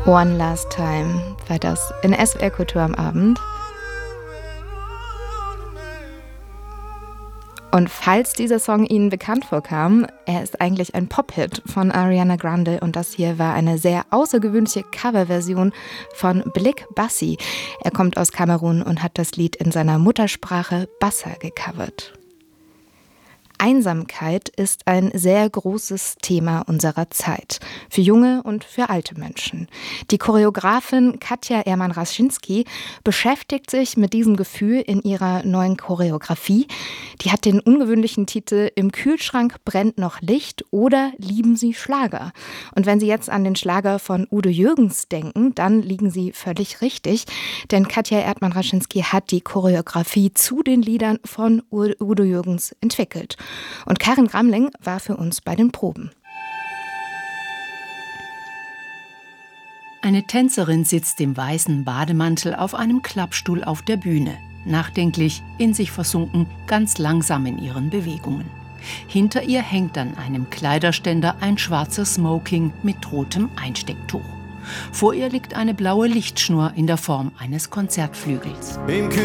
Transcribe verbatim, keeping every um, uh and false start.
One Last Time war das in S W R Kultur am Abend. Und falls dieser Song Ihnen bekannt vorkam, er ist eigentlich ein Pop-Hit von Ariana Grande und das hier war eine sehr außergewöhnliche Coverversion von Blik Bassi. Er kommt aus Kamerun und hat das Lied in seiner Muttersprache Bassa gecovert. Einsamkeit ist ein sehr großes Thema unserer Zeit, für junge und für alte Menschen. Die Choreografin Katja Erman-Raschinski beschäftigt sich mit diesem Gefühl in ihrer neuen Choreografie. Die hat den ungewöhnlichen Titel »Im Kühlschrank brennt noch Licht« oder »Lieben Sie Schlager?« Und wenn Sie jetzt an den Schlager von Udo Jürgens denken, dann liegen Sie völlig richtig, denn Katja Erman-Raschinski hat die Choreografie zu den Liedern von Udo Jürgens entwickelt. Und Karin Gramling war für uns bei den Proben. Eine Tänzerin sitzt im weißen Bademantel auf einem Klappstuhl auf der Bühne, nachdenklich, in sich versunken, ganz langsam in ihren Bewegungen. Hinter ihr hängt an einem Kleiderständer ein schwarzer Smoking mit rotem Einstecktuch. Vor ihr liegt eine blaue Lichtschnur in der Form eines Konzertflügels.